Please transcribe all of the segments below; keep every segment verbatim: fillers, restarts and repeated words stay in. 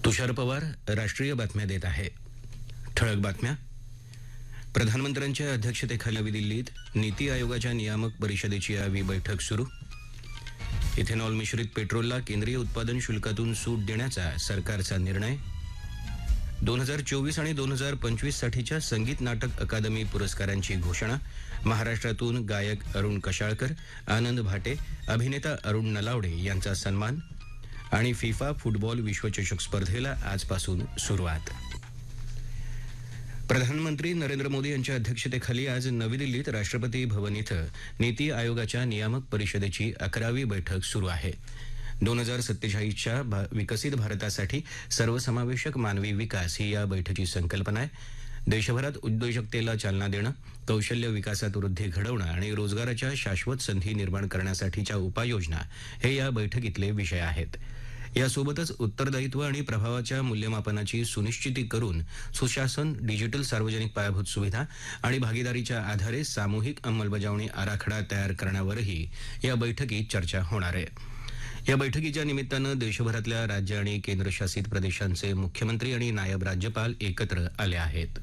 तुषार पवार राष्ट्रीय बातम्या देत आहे. ठळक बातम्या. प्रधानमंत्र्यांच्या अध्यक्षतेखाली नवी दिल्लीत नीती आयोगाच्या नियामक परिषदेची आवी बैठक सुरू. इथेनॉल मिश्रित पेट्रोलला केंद्रीय उत्पादन शुल्कातून सूट देण्याचा सरकारचा निर्णय. दोन हजार चोवीस आणि दोन हजार पंचवीस साठीच्या संगीत नाटक अकादमी पुरस्कारांची घोषणा. महाराष्ट्रातून गायक अरुण कशाळकर, आनंद भाटे, अभिनेता अरुण नलावडे यांचा सन्मान. आणि फिफा फुटबॉल विश्वचषक स्पर्धेला आजपासून सुरुवात. प्रधानमंत्री नरेंद्र मोदी यांच्या अध्यक्षतेखाली आज नवी दिल्लीत राष्ट्रपती भवन इथं नीती आयोगाच्या नियामक परिषदेची अकरावी बैठक सुरू आहे. दोन हजार सत्तेचाळीसच्या भा, विकसित भारतासाठी सर्वसमावेशक मानवी विकास ही या बैठकीची संकल्पना आहे. देशभरात उद्योजकतेला चालना देणं, कौशल्य विकासात वृद्धी घडवणं आणि रोजगाराच्या शाश्वत संधी निर्माण करण्यासाठीच्या उपाययोजना हे या बैठकीतले विषय आहेत. यासोबतच उत्तरदायित्व आणि प्रभावाच्या मूल्यमापनाची सुनिश्चिती करून सुशासन, डिजिटल सार्वजनिक पायाभूत सुविधा आणि भागीदारीच्या आधारे सामूहिक अंमलबजावणी आराखडा तयार करण्यावरही या बैठकीत चर्चा होणार आहे. या बैठकीच्या निमित्तानं देशभरातल्या राज्य आणि केंद्रशासित प्रदेशांचे मुख्यमंत्री आणि नायब राज्यपाल एकत्र आले आहेत.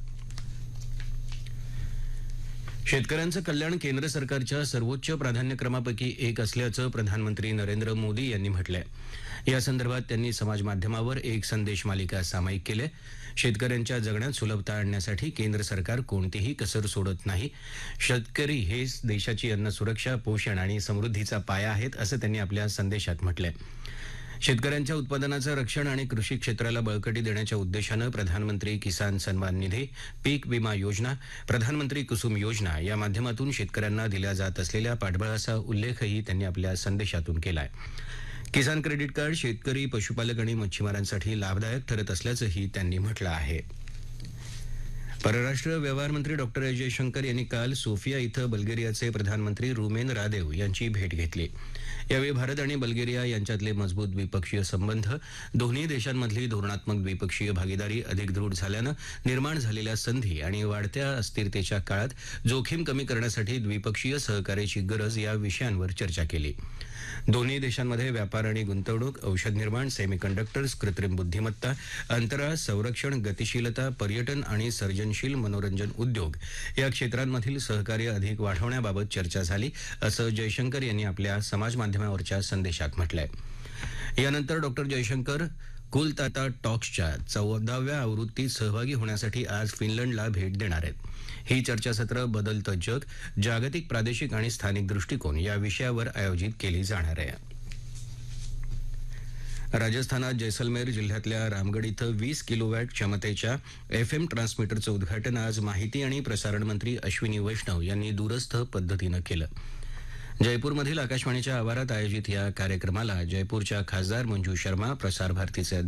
शेतकऱ्यांचं कल्याण केंद्र सरकारच्या सर्वोच्च प्राधान्यक्रमापैकी एक असल्याचं प्रधानमंत्री नरेंद्र मोदी यांनी म्हटलंय. या संदर्भात त्यांनी समाजमाध्यमावर एक संदेश मालिका सामायिक केली. शेतकऱ्यांच्या जगण्यात सुलभता आणण्यासाठी केंद्र सरकार कोणतीही कसर सोडत नाही. शेतकरी हेच देशाची अन्न सुरक्षा, पोषण आणि समृद्धीचा पाया आहेत, असं त्यांनी आपल्या संदेशात म्हटलंय. शेतकऱ्यांच्या उत्पादनाचं रक्षण आणि कृषी क्षेत्राला बळकटी देण्याच्या उद्देशानं प्रधानमंत्री किसान सन्मान निधी, पीक विमा योजना, प्रधानमंत्री कुसुम योजना या माध्यमातून शेतकऱ्यांना दिल्या जात असलेल्या पाठबळाचा उल्लेखही त्यांनी आपल्या संदेशातून केलाय. किसान क्रेडिट कार्ड शेतकरी, पशुपालक आणि मच्छीमारांसाठी लाभदायक ठरत असल्याचंही त्यांनी म्हटलं आहे. परराष्ट्र व्यवहार मंत्री डॉक्टर एस जयशंकर यांनी काल सोफिया इथं बल्गेरियाचे प्रधानमंत्री रुमेन रादेव यांची भेट घेतली. यावेळी भारत आणि बल्गेरिया यांच्यातले मजबूत द्विपक्षीय संबंध, दोन्ही देशांमधली धोरणात्मक द्विपक्षीय भागीदारी अधिक दृढ झाल्यानं निर्माण झालेल्या संधी आणि वाढत्या अस्थिरतेच्या काळात जोखीम कमी करण्यासाठी द्विपक्षीय सहकार्याची गरज या विषयांवर चर्चा केली. दोन्ही देशांमध्ये व्यापार आणि गुंतवणूक, औषध निर्माण, सेमीकंडक्टर्स, कृत्रिम बुद्धिमत्ता, अंतराळ, संरक्षण, गतिशीलता, पर्यटन आणि सर्जनशील मनोरंजन उद्योग या क्षेत्रांमधील सहकार्य अधिक वाढवण्याबाबत चर्चा झाली, असं जयशंकर यांनी आपल्या समाज माध्यमावरच्या संदेशात म्हटलंय. यानंतर डॉक्टर जयशंकर कुलताता टॉक्सच्या चौदाव्या आवृत्तीत सहभागी होण्यासाठी आज फिनलंडला भेट देणार आहेत. ही चर्चासत्र बदलतं जग, जागतिक, प्रादेशिक आणि स्थानिक दृष्टिकोन या विषयावर आयोजित केली जाणार आहे. राजस्थानात जैसलमेर जिल्ह्यातल्या रामगड इथं वीस किलोवॅट क्षमतेच्या एफ एम ट्रान्समीटरचं उद्घाटन आज माहिती आणि प्रसारण मंत्री अश्विनी वैष्णव यांनी दूरस्थ पद्धतीनं केलं. जयपूरमधील आकाशवाणीच्या आवारात आयोजित या कार्यक्रमाला जयपूरच्या खासदार मंजू शर्मा, प्रसार भारतीचे